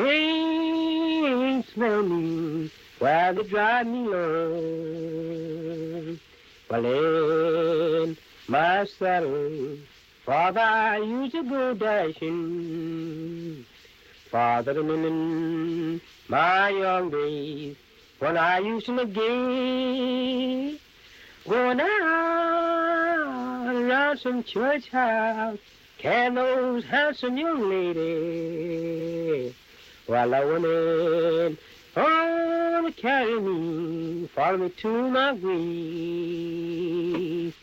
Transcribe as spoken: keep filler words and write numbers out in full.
Can't smell me while they drive me along. Well, in my saddle, father, I used to go dashing. Father, in my young days, when I used to look gay, going out around some church house, can those handsome young ladies, while I went in, oh, to carry me, follow me to my grave.